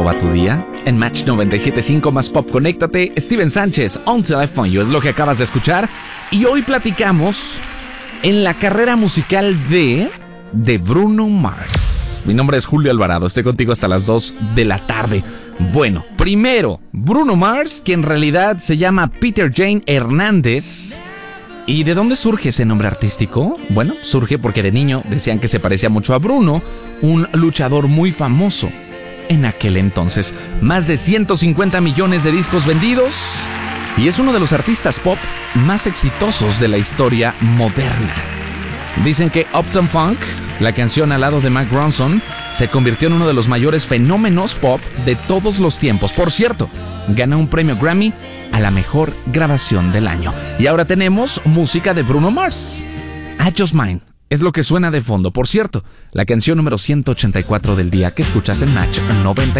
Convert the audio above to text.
¿Cómo va tu día? En Match 97.5 más pop, conéctate. Steven Sánchez, Until I Find You, es lo que acabas de escuchar. Y hoy platicamos en la carrera musical de Bruno Mars. Mi nombre es Julio Alvarado, estoy contigo hasta las 2 de la tarde. Bueno, primero, Bruno Mars, que en realidad se llama Peter Jane Hernández. ¿Y de dónde surge ese nombre artístico? Bueno, surge porque de niño decían que se parecía mucho a Bruno, un luchador muy famoso. En aquel entonces, más de 150 millones de discos vendidos, y es uno de los artistas pop más exitosos de la historia moderna. Dicen que Uptown Funk, la canción al lado de Mark Ronson, se convirtió en uno de los mayores fenómenos pop de todos los tiempos. Por cierto, ganó un premio Grammy a la mejor grabación del año. Y ahora tenemos música de Bruno Mars. I Just Mine es lo que suena de fondo. Por cierto, la canción número 184 del día que escuchas en Match 90.